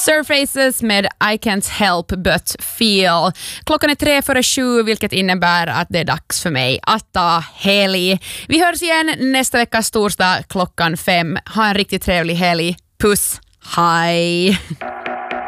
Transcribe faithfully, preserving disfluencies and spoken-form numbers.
Surfaces med I Can't Help But Feel. Klockan är tre före sju, vilket innebär att det är dags för mig att ta helg. Vi hörs igen nästa vecka torsdag klockan fem. Ha en riktigt trevlig helg. Puss, hej!